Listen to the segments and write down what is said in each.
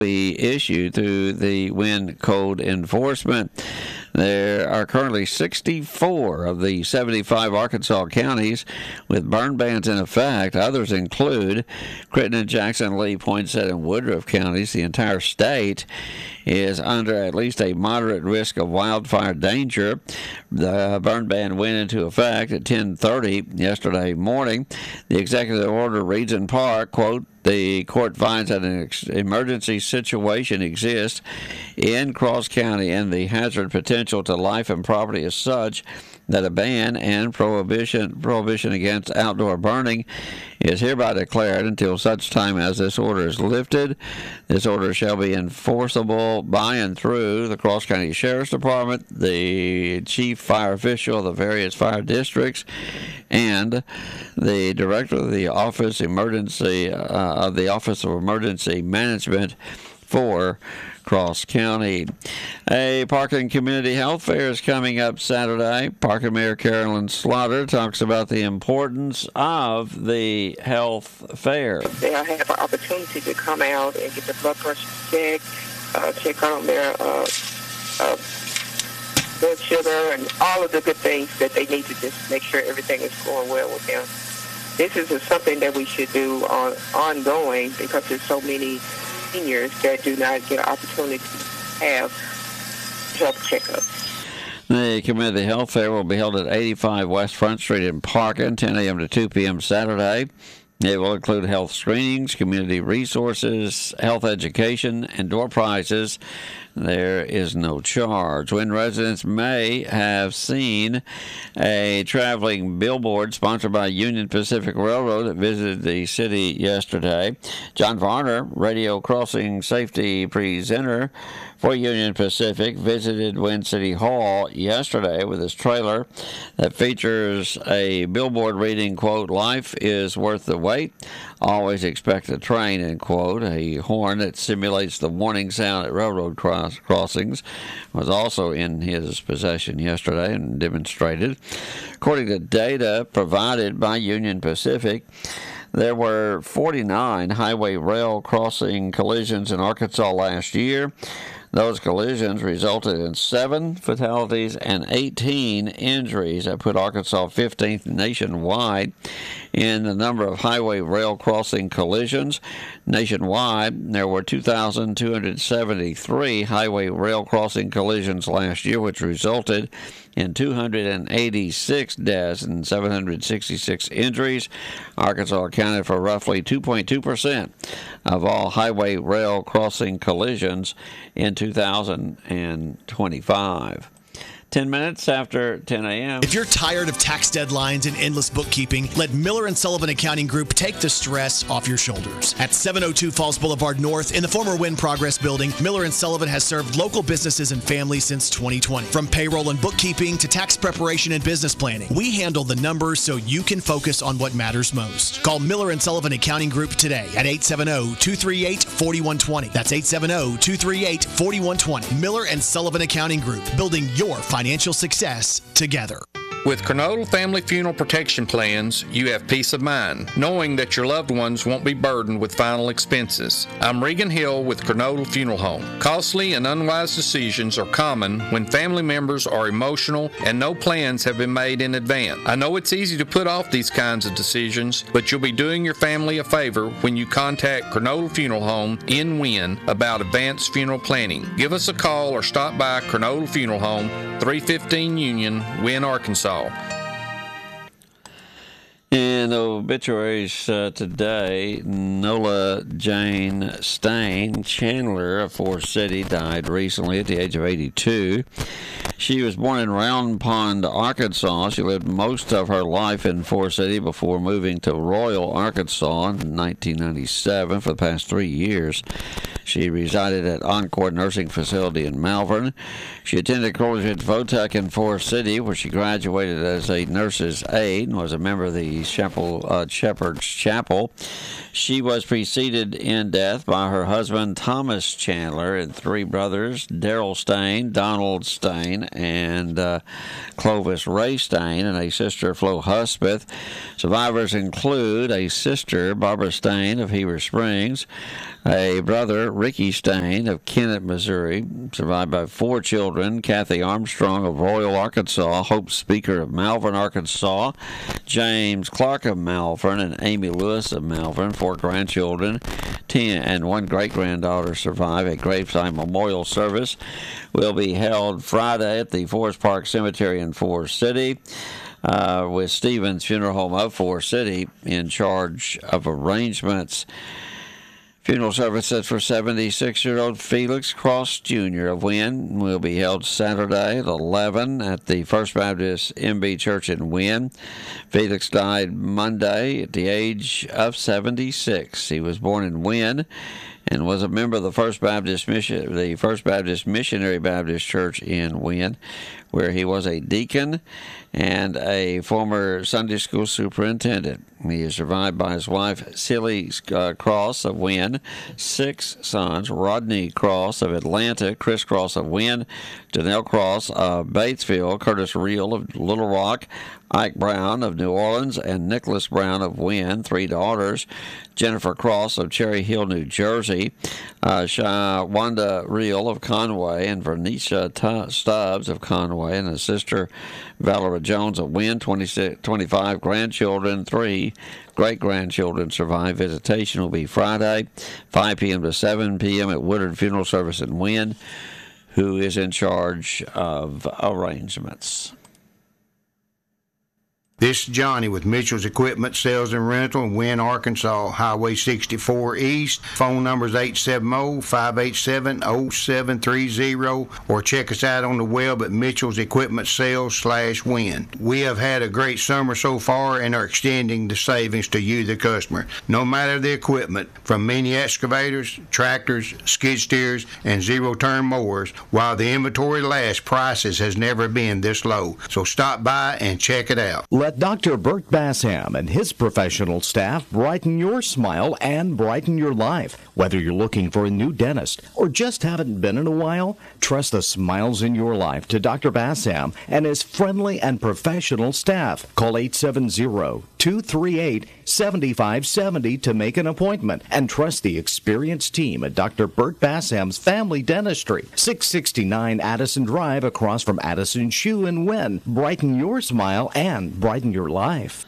be issued through the wind code enforcement. There are currently 64 of the 75 Arkansas counties with burn bans in effect. Others include Crittenden, Jackson, Lee, Poinsett, and Woodruff counties. The entire state is under at least a moderate risk of wildfire danger. The burn ban went into effect at 10:30 yesterday morning. The executive order reads in part, quote, "The court finds that an emergency situation exists in Cross County and the hazard potential to life and property is such that a ban and prohibition against outdoor burning is hereby declared until such time as this order is lifted. This order shall be enforceable by and through the Cross County Sheriff's Department, the chief fire official of the various fire districts, and the director of the Office of Emergency Management for Cross County." A Parkland Community Health Fair is coming up Saturday. Parkland Mayor Carolyn Slaughter talks about the importance of the health fair. They'll have an opportunity to come out and get their blood pressure checked, check on their blood sugar, and all of the good things that they need to just make sure everything is going well with them. This is something that we should do ongoing because there's so many seniors that do not get an opportunity to have health checkups. The Community Health Fair will be held at 85 West Front Street in Parkland, 10 a.m. to 2 p.m. Saturday. It will include health screenings, community resources, health education, and door prizes. There is no charge. Wynne residents may have seen a traveling billboard sponsored by Union Pacific Railroad that visited the city yesterday. John Varner, radio crossing safety presenter for Union Pacific, visited Wynne City Hall yesterday with his trailer that features a billboard reading, quote, "Life is worth the wait. Always expect a train," end quote. A horn that simulates the warning sound at railroad crossings was also in his possession yesterday and demonstrated. According to data provided by Union Pacific, there were 49 highway rail crossing collisions in Arkansas last year. Those collisions resulted in 7 fatalities and 18 injuries. That put Arkansas 15th nationwide in the number of highway rail crossing collisions. Nationwide, there were 2,273 highway rail crossing collisions last year, which resulted in 286 deaths and 766 injuries. Arkansas accounted for roughly 2.2% of all highway rail crossing collisions in 2025. 10 minutes after 10 a.m. If you're tired of tax deadlines and endless bookkeeping, let Miller & Sullivan Accounting Group take the stress off your shoulders. At 702 Falls Boulevard North in the former Wynn Progress Building, Miller & Sullivan has served local businesses and families since 2020. From payroll and bookkeeping to tax preparation and business planning, we handle the numbers so you can focus on what matters most. Call Miller & Sullivan Accounting Group today at 870-238-4120. That's 870-238-4120. Miller & Sullivan Accounting Group, building your financial success together. With Kernodle Family Funeral Protection Plans, you have peace of mind, knowing that your loved ones won't be burdened with final expenses. I'm Regan Hill with Kernodle Funeral Home. Costly and unwise decisions are common when family members are emotional and no plans have been made in advance. I know it's easy to put off these kinds of decisions, but you'll be doing your family a favor when you contact Kernodle Funeral Home in Wynne about advanced funeral planning. Give us a call or stop by Kernodle Funeral Home, 315 Union, Wynne, Arkansas. In obituaries today, Nola Jane Stain Chandler of Forest City died recently at the age of 82. She was born in Round Pond, Arkansas. She lived most of her life in Forest City before moving to Royal, Arkansas in 1997 for the past 3 years. She resided at Encore Nursing Facility in Malvern. She attended Collegiate Votech in Forest City, where she graduated as a nurse's aide and was a member of the the Shepherd's Chapel. She was preceded in death by her husband, Thomas Chandler, and three brothers, Darrell Stain, Donald Stain, and Clovis Ray Stain, and a sister, Flo Husbeth. Survivors include a sister, Barbara Stain of Heber Springs, a brother, Ricky Stain of Kennett, Missouri, survived by four children, Kathy Armstrong of Royal, Arkansas, Hope Speaker of Malvern, Arkansas, James Clark of Malvern, and Amy Lewis of Malvern, four grandchildren, 10 and one great-granddaughter survive. A graveside memorial service will be held Friday at the Forest Park Cemetery in Forest City, with Stevens Funeral Home of Forest City in charge of arrangements. Funeral services for 76-year-old Felix Cross Jr. of Wynn will be held Saturday at 11 at the First Baptist MB Church in Wynn. Felix died Monday at the age of 76. He was born in Wynn and was a member of the First Baptist Missionary Baptist Church in Wynn, where he was a deacon and a former Sunday school superintendent. He is survived by his wife, Silly Cross of Wynn, six sons, Rodney Cross of Atlanta, Chris Cross of Wynn, Janelle Cross of Batesville, Curtis Reel of Little Rock, Ike Brown of New Orleans, and Nicholas Brown of Wynn, three daughters, Jennifer Cross of Cherry Hill, New Jersey, Wanda Reel of Conway, and Vernisha Stubbs of Conway, and a sister, Valerie Jones of Wynn, 25 grandchildren, 3 great-grandchildren survive. Visitation will be Friday, 5 p.m. to 7 p.m. at Woodard Funeral Service in Wynn, who is in charge of arrangements. This is Johnny with Mitchell's Equipment Sales and Rental in Wynn, Arkansas, Highway 64 East. Phone number is 870-587-0730, or check us out on the web at mitchellsequipmentsales.com/Wynn. We have had a great summer so far and are extending the savings to you, the customer. No matter the equipment, from mini excavators, tractors, skid steers, and zero-turn mowers, while the inventory lasts, prices has never been this low. So stop by and check it out. Let Dr. Bert Bassam and his professional staff brighten your smile and brighten your life. Whether you're looking for a new dentist or just haven't been in a while, trust the smiles in your life to Dr. Bassam and his friendly and professional staff. Call 870-238-7570 to make an appointment and trust the experienced team at Dr. Bert Bassam's Family Dentistry, 669 Addison Drive, across from Addison Shoe in Wynn. Brighten your smile and brighten your life.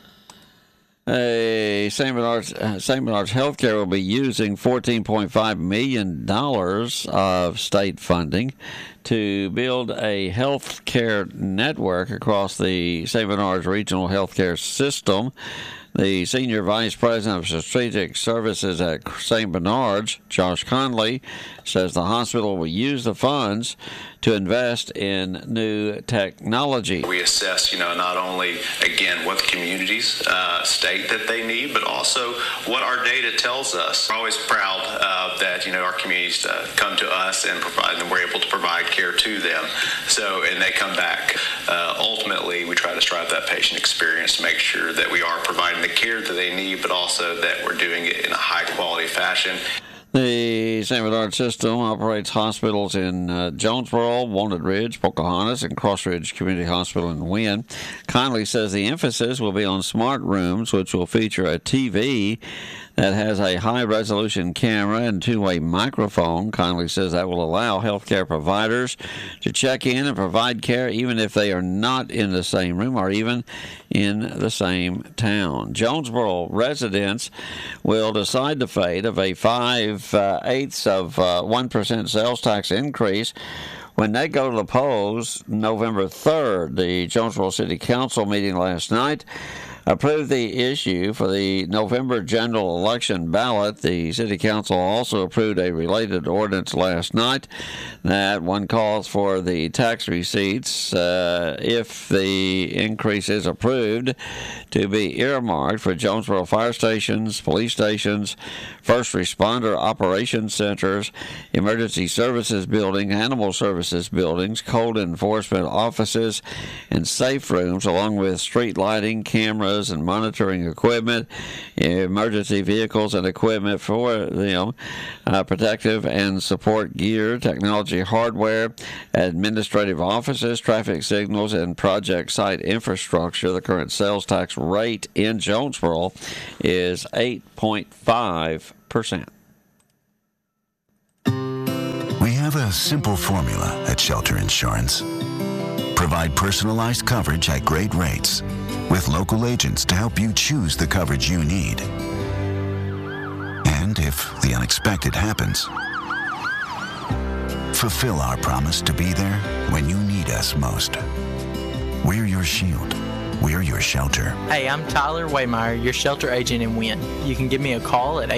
St. Bernard's Healthcare will be using $14.5 million of state funding to build a health care network across the St. Bernard's regional healthcare system. The Senior Vice President of Strategic Services at St. Bernard's, Josh Conley, says the hospital will use the funds to invest in new technology. We assess, not only, again, what the communities state that they need, but also what our data tells us. We're always proud that, our communities come to us and provide, and we're able to provide care to them. And they come back. Ultimately, we try to strive that patient experience to make sure that we are providing the care that they need, but also that we're doing it in a high-quality fashion. The St. Bernard system operates hospitals in Jonesboro, Walnut Ridge, Pocahontas, and Cross Ridge Community Hospital in Wynn. Conley says the emphasis will be on smart rooms, which will feature a TV that has a high-resolution camera and two-way microphone. Conley says that will allow healthcare providers to check in and provide care even if they are not in the same room or even in the same town. Jonesboro residents will decide the fate of a 5/8 of 1% sales tax increase when they go to the polls November 3rd. The Jonesboro City Council meeting last night approved the issue for the November general election ballot. The City Council also approved a related ordinance last night that one calls for the tax receipts, if the increase is approved, to be earmarked for Jonesboro fire stations, police stations, first responder operations centers, emergency services building, animal services buildings, code enforcement offices, and safe rooms, along with street lighting, cameras, cameras and monitoring equipment, emergency vehicles and equipment for them, protective and support gear, technology hardware, administrative offices, traffic signals, and project site infrastructure. The current sales tax rate in Jonesboro is 8.5%. We have a simple formula at Shelter Insurance. Provide personalized coverage at great rates with local agents to help you choose the coverage you need. And if the unexpected happens, fulfill our promise to be there when you need us most. We're your shield. We're your shelter. Hey, I'm Tyler Waymeyer, your shelter agent in Wynne. You can give me a call at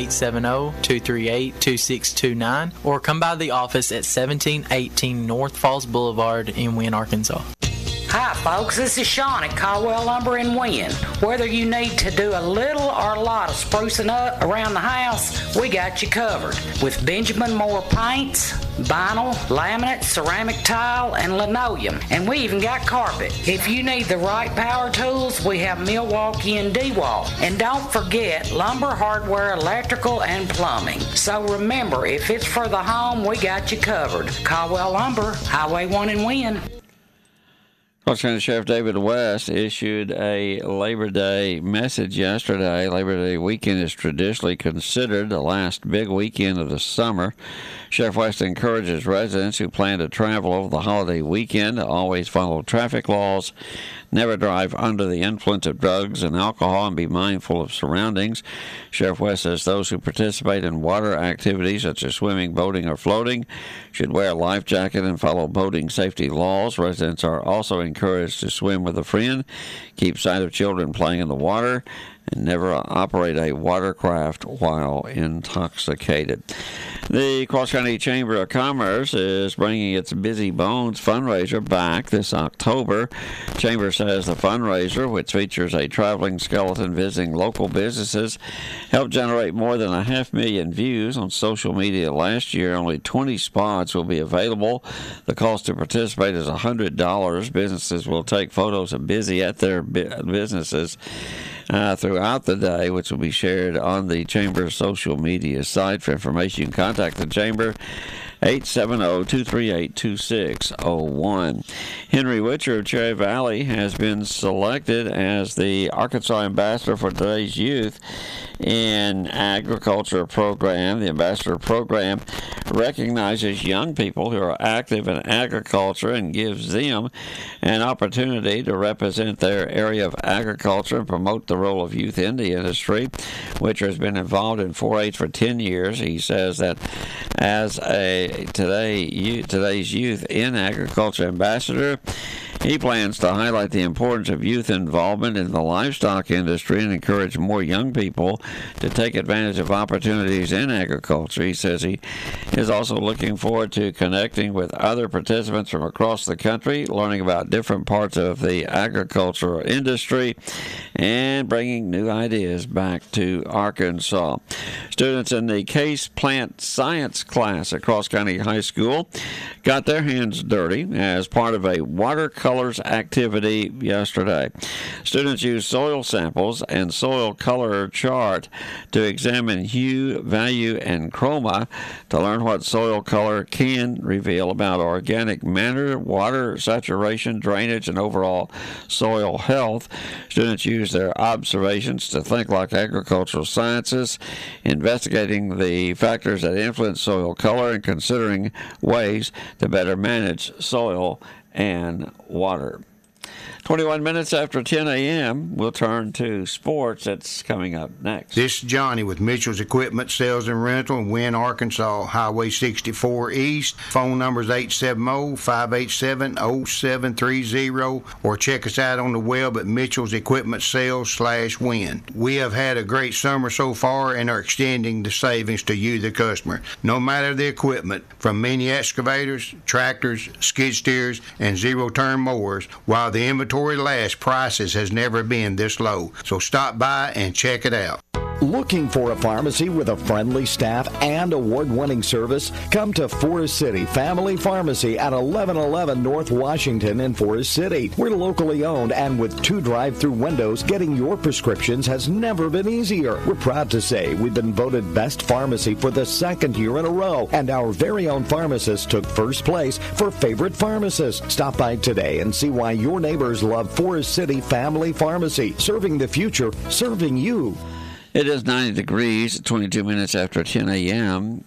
870-238-2629 or come by the office at 1718 North Falls Boulevard in Wynne, Arkansas. Hi folks, this is Sean at Caldwell Lumber in Wynne. Whether you need to do a little or a lot of sprucing up around the house, we got you covered. With Benjamin Moore paints, vinyl, laminate, ceramic tile, and linoleum. And we even got carpet. If you need the right power tools, we have Milwaukee and D-Wall. And don't forget lumber, hardware, electrical, and plumbing. So remember, if it's for the home, we got you covered. Caldwell Lumber, Highway 1 in Wynne. Clarks County Sheriff David West issued a Labor Day message yesterday. Labor Day weekend is traditionally considered the last big weekend of the summer. Sheriff West encourages residents who plan to travel over the holiday weekend to always follow traffic laws, never drive under the influence of drugs and alcohol, and be mindful of surroundings. Sheriff West says those who participate in water activities such as swimming, boating, or floating should wear a life jacket and follow boating safety laws. Residents are also encouraged to swim with a friend, keep sight of children playing in the water, and never operate a watercraft while intoxicated. The Clarks County Chamber of Commerce is bringing its Busy Bones fundraiser back this October. Chamber says the fundraiser, which features a traveling skeleton visiting local businesses, helped generate more than 500,000 views on social media last year. Only 20 spots will be available. The cost to participate is $100. Businesses will take photos of Busy at their businesses throughout the day, which will be shared on the Chamber's social media site. For information, you can contact the Chamber, 870-238-2601. Henry Witcher of Cherry Valley has been selected as the Arkansas Ambassador for Today's Youth in Agriculture Program. The Ambassador Program recognizes young people who are active in agriculture and gives them an opportunity to represent their area of agriculture and promote the role of youth in the industry. Witcher has been involved in 4-H for 10 years. He says that as a today's Youth in Agriculture Ambassador, he plans to highlight the importance of youth involvement in the livestock industry and encourage more young people to take advantage of opportunities in agriculture. He says he is also looking forward to connecting with other participants from across the country, learning about different parts of the agricultural industry, and bringing new ideas back to Arkansas. Students in the Case Plant Science class at Cross County High School got their hands dirty as part of a watercolors activity yesterday. Students used soil samples and soil color chart to examine hue, value, and chroma to learn what soil color can reveal about organic matter, water saturation, drainage, and overall soil health. Students used their observations to think like agricultural scientists, investigating the factors that influence soil color and considering ways to better manage soil and water. 21 minutes after 10 a.m., we'll turn to sports. That's coming up next. This is Johnny with Mitchell's Equipment Sales and Rental in Wynne, Arkansas, Highway 64 East. Phone number is 870-587-0730, or check us out on the web at Mitchell's Equipment Sales/Wynne. We have had a great summer so far and are extending the savings to you, the customer. No matter the equipment, from mini excavators, tractors, skid steers, and zero-turn mowers, while the inventory lasts, prices has never been this low. So stop by and check it out. Looking for a pharmacy with a friendly staff and award-winning service? Come to Forest City Family Pharmacy at 1111 North Washington in Forest City. We're locally owned, and with 2 drive-through windows, getting your prescriptions has never been easier. We're proud to say we've been voted best pharmacy for the 2nd year in a row, and our very own pharmacist took first place for favorite pharmacist. Stop by today and see why your neighbors love Forest City Family Pharmacy. Serving the future, serving you. It is 90 degrees, 22 minutes after 10 a.m.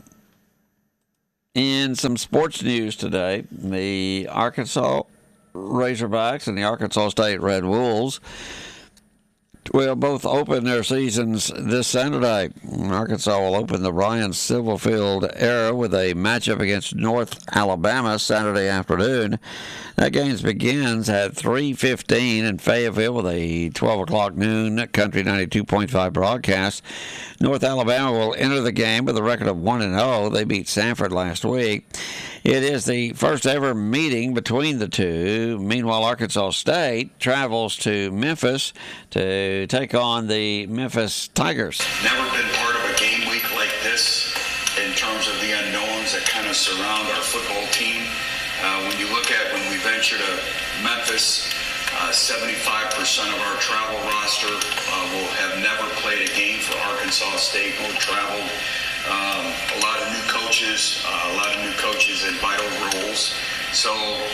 In some sports news today, the Arkansas Razorbacks and the Arkansas State Red Wolves will both open their seasons this Saturday. Arkansas will open the Ryan Silverfield era with a matchup against North Alabama Saturday afternoon. That game begins at 3:15 in Fayetteville with a 12 o'clock noon Country 92.5 broadcast. North Alabama will enter the game with a record of 1-0. They beat Sanford last week. It is the first ever meeting between the two. Meanwhile, Arkansas State travels to Memphis to take on the Memphis Tigers. Never been part of a game week like this in terms of the unknowns that kind of surround our football team. When you look at when we venture to Memphis, 75% of our travel roster will have never played a game for Arkansas State or traveled. A lot of new coaches in vital roles. So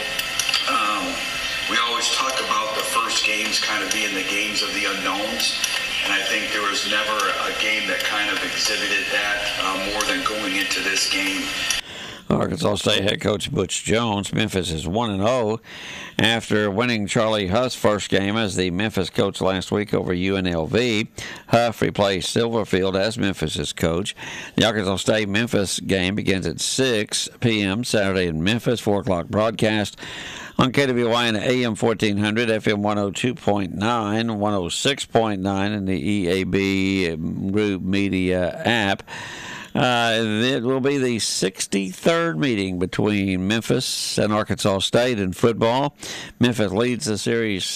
we always talk about the first games kind of being the games of the unknowns. And I think there was never a game that kind of exhibited that more than going into this game. Arkansas State head coach Butch Jones. Memphis is 1-0 after winning Charlie Huff's first game as the Memphis coach last week over UNLV. Huff replaced Silverfield as Memphis's coach. The Arkansas State-Memphis game begins at 6 p.m. Saturday in Memphis, 4 o'clock broadcast on KWY and AM 1400, FM 102.9, 106.9 in the EAB Group Media app. It will be the 63rd meeting between Memphis and Arkansas State in football. Memphis leads the series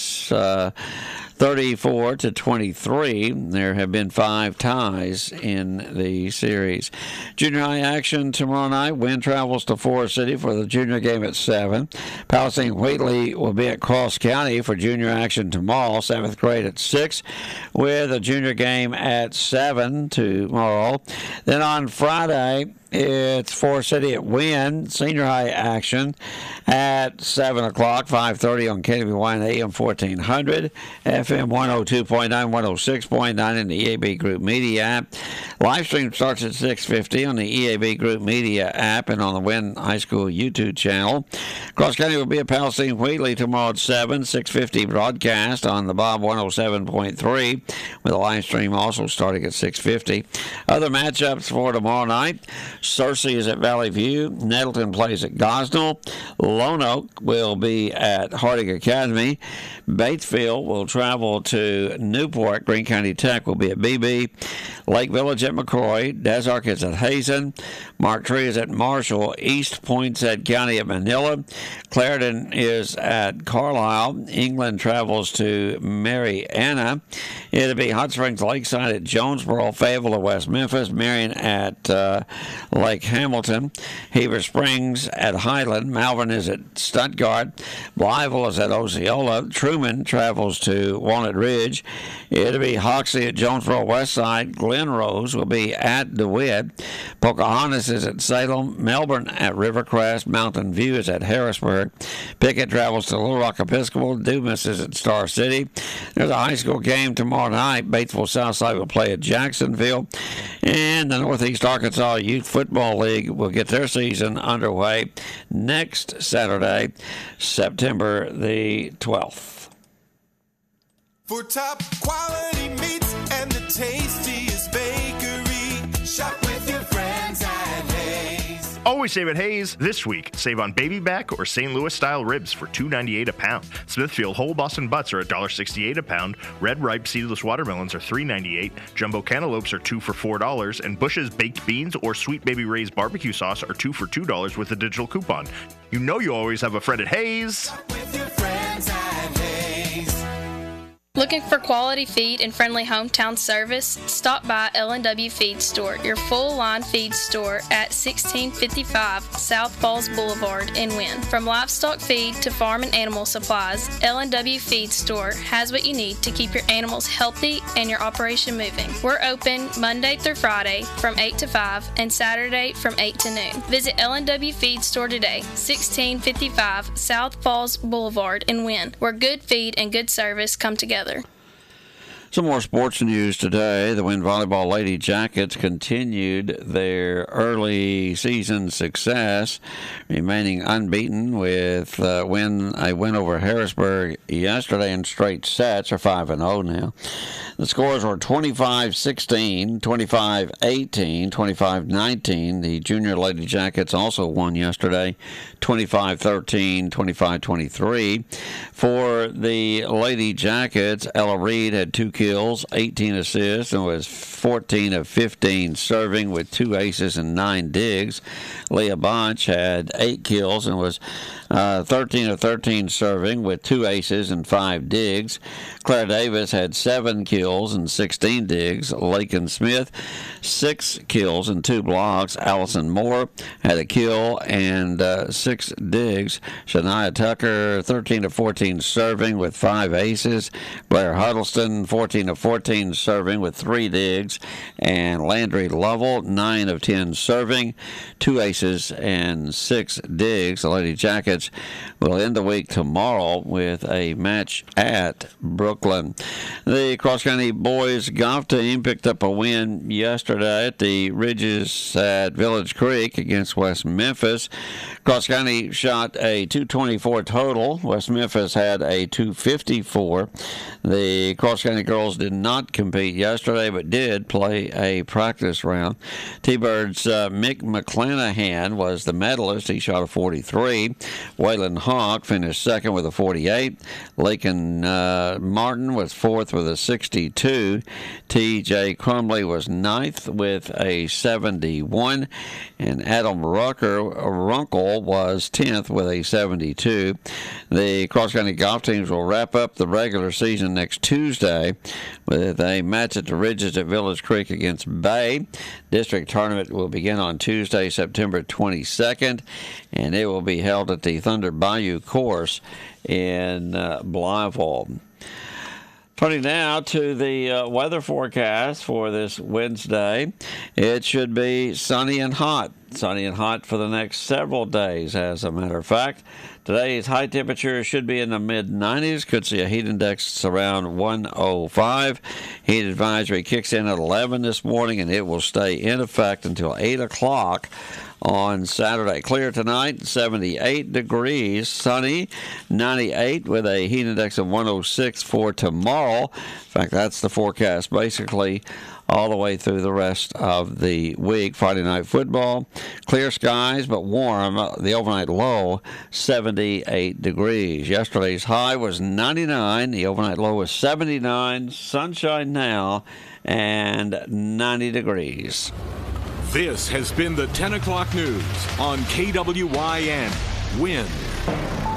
34-23. There have been 5 ties in the series. Junior high action tomorrow night. Wynn travels to Forest City for the junior game at 7. Palestine Wheatley will be at Cross County for junior action tomorrow, 7th grade at 6, with a junior game at 7 tomorrow. Then on Friday, it's Forest City at Wynn, senior high action at 7 o'clock, 5:30 on KWY and AM 1400, FM 102.9, 106.9 in the EAB Group Media app. Live stream starts at 6:50 on the EAB Group Media app and on the Wynn High School YouTube channel. Cross County will be at Palestine Wheatley tomorrow at 7, 6:50 broadcast on the Bob 107.3, with a live stream also starting at 6:50. Other matchups for tomorrow night. Searcy is at Valley View. Nettleton plays at Gosnell. Lone Oak will be at Harding Academy. Batesville will travel to Newport. Greene County Tech will be at BB. Lake Village at McCrory. Desark is at Hazen. Mark Tree is at Marshall. East Poinsett County at Manila. Clarendon is at Carlisle. England travels to Marianna. It'll be Hot Springs Lakeside at Jonesboro. Fayetteville at West Memphis. Marion at Lake Hamilton. Heber Springs at Highland. Malvern is at Stuttgart. Blytheville is at Osceola. Truman travels to Walnut Ridge. It'll be Hoxie at Jonesboro Westside. Glen Rose will be at DeWitt. Pocahontas is at Salem. Melbourne at Rivercrest. Mountain View is at Harrisburg. Pickett travels to Little Rock Episcopal. Dumas is at Star City. There's a high school game tomorrow night. Batesville Southside will play at Jacksonville. And the Northeast Arkansas Youth Football League will get their season underway next Saturday, September the 12th. For top quality meats and the tastiest bakery, shop with your friends at Hayes. Always save at Hayes. This week, save on baby back or St. Louis style ribs for $2.98 a pound. Smithfield whole Boston butts are $1.68 a pound. Red ripe seedless watermelons are $3.98. Jumbo cantaloupes are 2 for $4, and Bush's baked beans or Sweet Baby Ray's barbecue sauce are 2 for $2 with a digital coupon. You know you always have a friend at Hayes. Shop with your friends at Hayes. Looking for quality feed and friendly hometown service? Stop by L&W Feed Store, your full-line feed store at 1655 South Falls Boulevard in Wynne. From livestock feed to farm and animal supplies, L&W Feed Store has what you need to keep your animals healthy and your operation moving. We're open Monday through Friday from 8 to 5 and Saturday from 8 to noon. Visit L&W Feed Store today, 1655 South Falls Boulevard in Wynne, where good feed and good service come together. Some more sports news today. The Wynne Volleyball Lady Jackets continued their early season success, remaining unbeaten with a win over Harrisburg yesterday in straight sets. Are 5-0 now. The scores were 25-16, 25-18, 25-19. The Junior Lady Jackets also won yesterday, 25-13, 25-23. For the Lady Jackets, Ella Reed had 2 kills, 18 assists, and was 14 of 15 serving with 2 aces and 9 digs. Leah Bonch had 8 kills and was 13 of 13 serving with 2 aces and 5 digs. Claire Davis had 7 kills and 16 digs. Lakin Smith, 6 kills and 2 blocks. Allison Moore had a kill and 6 digs. Shania Tucker, 13 of 14 serving with 5 aces. Blair Huddleston, 14 of 14 serving with 3 digs. And Landry Lovell, 9 of 10 serving, 2 aces and 6 digs. The Lady Jackets will end the week tomorrow with a match at Brooklyn. The Cross County boys golf team picked up a win yesterday at the Ridges at Village Creek against West Memphis. Cross County shot a 224 total. West Memphis had a 254. The Cross County girls did not compete yesterday, but did play a practice round. T-Birds' Mick McClanahan was the medalist. He shot a 43. Waylon Hawk finished second with a 48. Lakin Martin was fourth with a 62. T.J. Crumley was ninth with a 71. And Adam Runkle was 10th with a 72. The Cross County golf teams will wrap up the regular season next Tuesday with a match at the Ridges at Village Creek against Bay. District tournament will begin on Tuesday, September 22nd, and it will be held at the Thunder Bayou course in Blytheville. Turning now to the weather forecast for this Wednesday. It should be sunny and hot. Sunny and hot for the next several days, as a matter of fact. Today's high temperature should be in the mid-90s. Could see a heat index around 105. Heat advisory kicks in at 11 this morning, and it will stay in effect until 8 o'clock on Saturday. Clear tonight, 78 degrees, sunny, 98 with a heat index of 106 for tomorrow. In fact, that's the forecast basically all the way through the rest of the week. Friday night football, clear skies but warm. The overnight low, 78 degrees. Yesterday's high was 99. The overnight low was 79. Sunshine now and 90 degrees. This has been the 10 o'clock news on KWYN. Wynne.